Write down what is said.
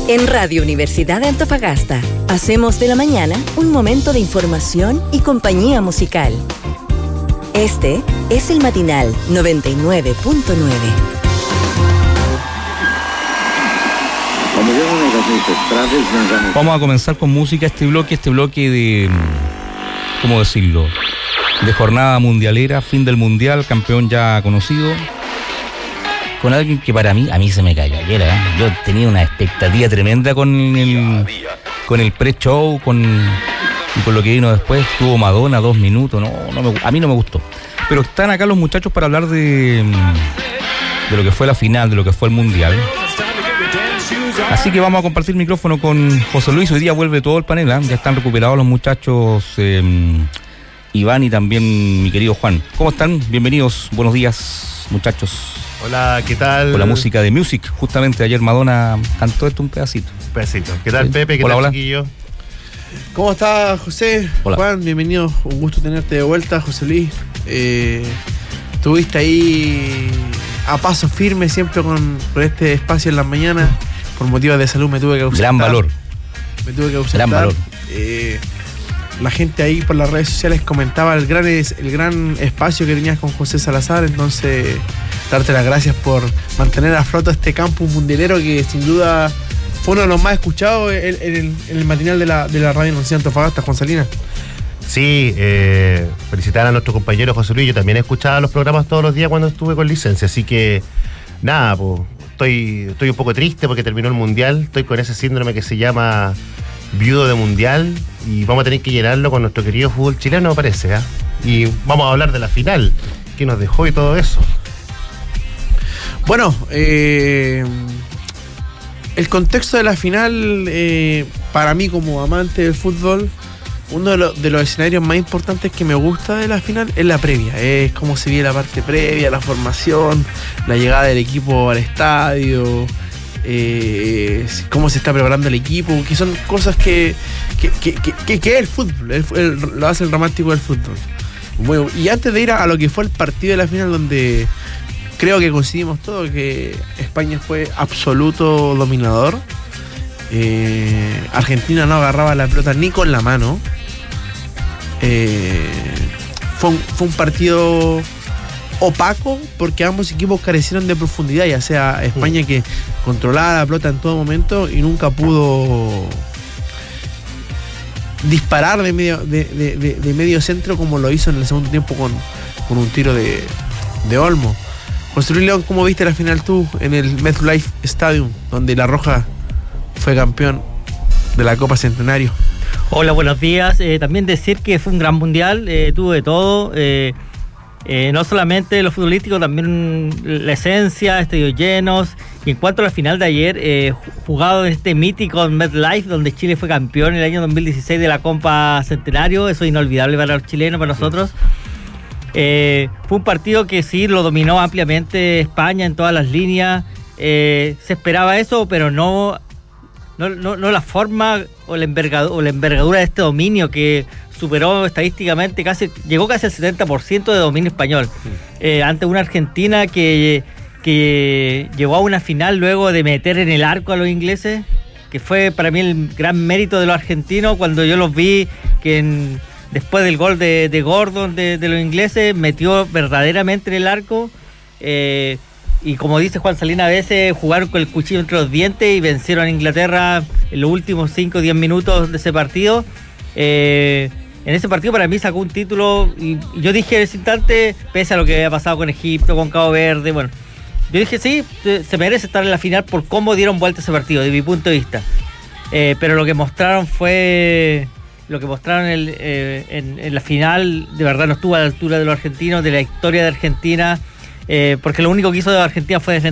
En Radio Universidad de Antofagasta, hacemos de la mañana un momento de información y compañía musical. Este es el Matinal 99.9. Vamos a comenzar con música este bloque de, ¿cómo decirlo?, de jornada mundialera, fin del mundial, campeón ya conocido, con alguien que para mí, a mí se me cayó ayer, ¿eh? Yo tenía una expectativa tremenda con el pre-show, con lo que vino después. Tuvo Madonna 2 minutos, a mí no me gustó. Pero están acá los muchachos para hablar de lo que fue la final, de lo que fue el mundial. Así que vamos a compartir micrófono con José Luis. Hoy día vuelve todo el panel, ¿eh? Ya están recuperados los muchachos, Iván y también mi querido Juan. ¿Cómo están? Bienvenidos, buenos días, muchachos. Hola, ¿qué tal? Con la música de Music, justamente ayer Madonna cantó esto un pedacito. ¿Qué tal, sí. Pepe? ¿Qué tal, chiquillo? ¿Cómo está, José? Hola. Juan, bienvenido. Un gusto tenerte de vuelta, José Luis. Estuviste ahí a paso firme siempre con este espacio en las mañanas. Por motivos de salud me tuve que ausentar. Gran valor. Me tuve que ausentar. Gran valor. La gente ahí por las redes sociales comentaba el gran espacio que tenías con José Salazar. Entonces, darte las gracias por mantener a flote este campus mundialero que sin duda fue uno de los más escuchados en el matinal de la radio Universidad de Antofagasta, Juan Salinas. Sí, felicitar a nuestro compañero José Luis. Yo también escuchaba los programas todos los días cuando estuve con licencia, así que nada, pues estoy un poco triste porque terminó el mundial. Estoy con ese síndrome que se llama viudo de mundial y vamos a tener que llenarlo con nuestro querido fútbol chileno, me parece, ¿eh? Y vamos a hablar de la final, qué nos dejó y todo eso. Bueno, el contexto de la final, para mí como amante del fútbol, uno de los escenarios más importantes que me gusta de la final es la previa. Es cómo se vive la parte previa, la formación, la llegada del equipo al estadio, cómo se está preparando el equipo, que son cosas que es el fútbol, lo hace el romántico del fútbol. Bueno, y antes de ir a lo que fue el partido de la final, donde creo que coincidimos todos que España fue absoluto dominador. Argentina no agarraba la pelota ni con la mano. Fue un partido opaco porque ambos equipos carecieron de profundidad, ya sea España que controlaba la pelota en todo momento y nunca pudo disparar de medio centro como lo hizo en el segundo tiempo con un tiro de Olmo. José Luis León, ¿cómo viste la final tú en el MetLife Stadium, donde La Roja fue campeón de la Copa Centenario? Hola, buenos días. También decir que fue un gran mundial, tuvo de todo. No solamente lo futbolístico, también la esencia, estadios llenos. Y en cuanto a la final de ayer, jugado en este mítico MetLife, donde Chile fue campeón en el año 2016 de la Copa Centenario, eso es inolvidable para los chilenos, para nosotros. Fue un partido que sí lo dominó ampliamente España en todas las líneas. Se esperaba eso, pero no la forma o la envergadura de este dominio que superó estadísticamente, llegó casi al 70% de dominio español, ante una Argentina que llegó a una final luego de meter en el arco a los ingleses, que fue para mí el gran mérito de los argentinos. Cuando yo los vi después del gol de Gordon de los ingleses, metió verdaderamente en el arco, y como dice Juan Salinas, a veces jugaron con el cuchillo entre los dientes y vencieron a Inglaterra en los últimos 5 o 10 minutos de ese partido. En ese partido para mí sacó un título y yo dije en ese instante, pese a lo que había pasado con Egipto, con Cabo Verde, bueno, yo dije sí, se merece estar en la final por cómo dieron vuelta ese partido, de mi punto de vista. Pero lo que mostraron en la final, de verdad no estuvo a la altura de los argentinos, de la historia de Argentina, porque lo único que hizo de Argentina fue defender